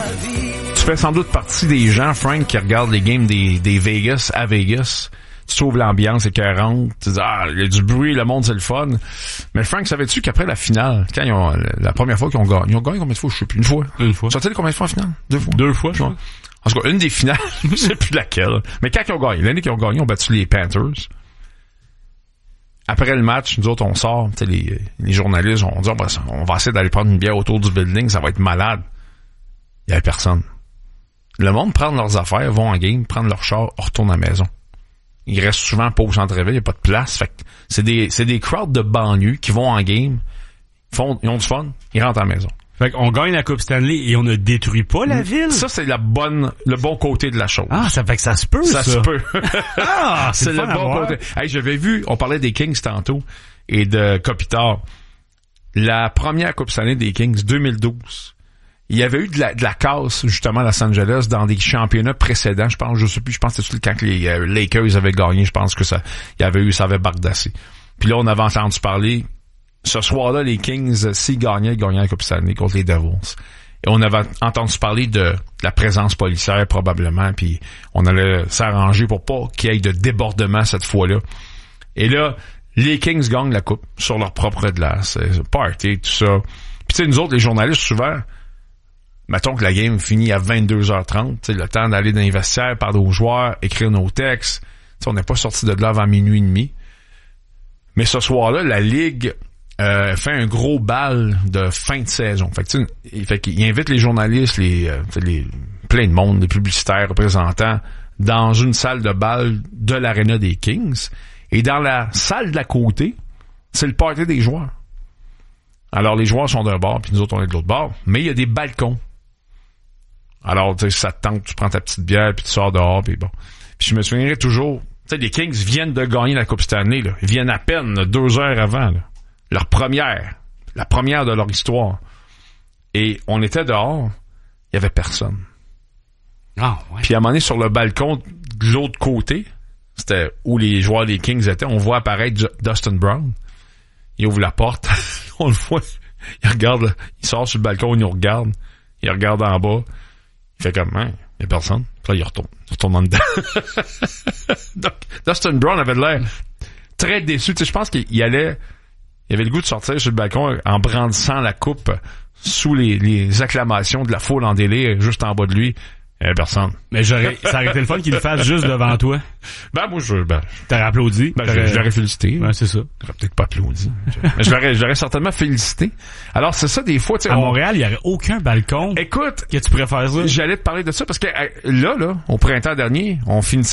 Tu fais sans doute partie des gens, Frank, qui regardent les games des Vegas à Vegas. Tu trouves l'ambiance écœurante. Tu dis, il y a du bruit, le monde, c'est le fun. Mais Frank, savais-tu qu'après la finale, quand la première fois qu'ils ont gagné combien de fois? Je sais plus. Une fois. Tu as-tu combien de fois en finale? Deux fois, je crois. En tout cas, une des finales, je sais plus laquelle. Mais quand ils ont gagné, l'année qu'ils ont gagné, ils ont battu les Panthers. Après le match, nous autres, on sort, les journalistes, on dit, on va essayer d'aller prendre une bière autour du building, ça va être malade. Il y avait personne. Le monde prend leurs affaires, vont en game, prennent leur char, retournent à la maison. Ils restent souvent pas au centre-ville, il n'y a pas de place. Fait que c'est des crowds de banlieue qui vont en game, ils ont du fun, ils rentrent à la maison. Fait qu'on gagne la Coupe Stanley et on ne détruit pas la ville. Ça, c'est le bon côté de la chose. Ah, ça fait que ça se peut, ça. Ça se peut. C'est le bon côté. Hey, j'avais vu, on parlait des Kings tantôt et de Kopitar. La première Coupe Stanley des Kings, 2012. Il y avait eu de la casse, justement, à Los Angeles, dans des championnats précédents. Je pense que c'était quand les Lakers avaient gagné, je pense que ça avait bardassé. Puis là, on avait entendu parler, ce soir-là, les Kings, s'ils gagnaient la Coupe Stanley contre les Devils. Et on avait entendu parler de la présence policière, probablement, puis on allait s'arranger pour pas qu'il y ait de débordement cette fois-là. Et là, les Kings gagnent la Coupe sur leur propre glace. Party, tout ça. Puis tu sais, nous autres, les journalistes, souvent, mettons que la game finit à 22h30, le temps d'aller dans les vestiaires, parler aux joueurs, écrire nos textes. T'sais, on n'est pas sorti de là avant minuit et demi. Mais ce soir-là, la Ligue fait un gros bal de fin de saison. Fait qu'il invite les journalistes, plein de monde, les publicitaires, représentants, dans une salle de bal de l'aréna des Kings. Et dans la salle de la côté, c'est le party des joueurs. Alors, les joueurs sont d'un bord, puis nous autres, on est de l'autre bord. Mais il y a des balcons. Alors, tu sais, ça te tente, tu prends ta petite bière, puis tu sors dehors, puis bon. Puis je me souviendrai toujours, tu sais, les Kings viennent de gagner la Coupe Stanley, là. Ils viennent à peine 2 heures avant, là. La première de leur histoire. Et on était dehors, il y avait personne. Ah, ouais. Puis à un moment donné, sur le balcon de l'autre côté, c'était où les joueurs des Kings étaient, on voit apparaître Dustin Brown. Il ouvre la porte, on le voit, il regarde, il sort sur le balcon, il nous regarde, il regarde en bas, il fait comme, il y a personne. Puis là, il retourne en dedans. Donc, Dustin Brown avait l'air très déçu. Tu sais, je pense qu'il avait le goût de sortir sur le balcon en brandissant la coupe sous les acclamations de la foule en délire juste en bas de lui. Il y avait personne. Mais ça aurait été le fun qu'il le fasse juste devant toi. Moi, t'aurais applaudi. Je l'aurais félicité. Ouais, c'est ça. J'aurais peut-être pas applaudi. Mais je l'aurais certainement félicité. Alors, c'est ça, des fois, tu sais. À Montréal, il y aurait aucun balcon. Écoute. Que tu préfères ça? J'allais te parler de ça parce que, là, au printemps dernier, on finissait